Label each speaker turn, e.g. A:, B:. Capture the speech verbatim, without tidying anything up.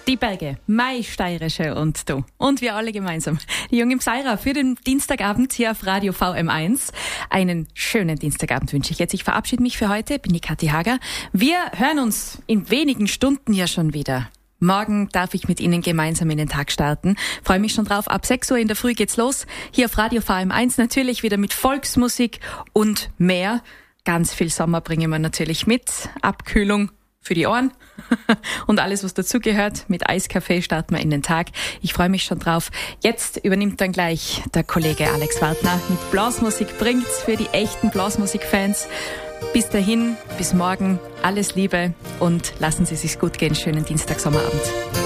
A: Die Berge, Mai Steirische und du. Und wir alle gemeinsam. Die Jungen Psaira für den Dienstagabend hier auf Radio V M eins. Einen schönen Dienstagabend wünsche ich jetzt. Ich verabschiede mich für heute, bin die Kathi Hager. Wir hören uns in wenigen Stunden ja schon wieder. Morgen darf ich mit Ihnen gemeinsam in den Tag starten. Freue mich schon drauf. Ab sechs Uhr in der Früh geht's los. Hier auf Radio V M eins natürlich wieder mit Volksmusik und mehr. Ganz viel Sommer bringen wir natürlich mit. Abkühlung für die Ohren und alles, was dazugehört. Mit Eiskaffee starten wir in den Tag. Ich freue mich schon drauf. Jetzt übernimmt dann gleich der Kollege Alex Wartner mit Blasmusik bringt's für die echten Blasmusik-Fans. Bis dahin, bis morgen, alles Liebe und lassen Sie es sich gut gehen. Schönen Dienstag, Sommerabend.